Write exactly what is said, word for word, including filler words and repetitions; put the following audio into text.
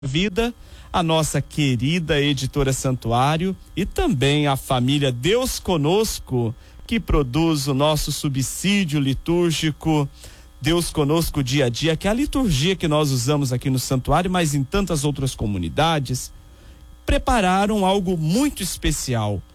Vida, a nossa querida editora Santuário e também a família Deus Conosco, que produz o nosso subsídio litúrgico Deus Conosco dia a dia, que é a liturgia que nós usamos aqui no Santuário, mas em tantas outras comunidades, prepararam algo muito especial.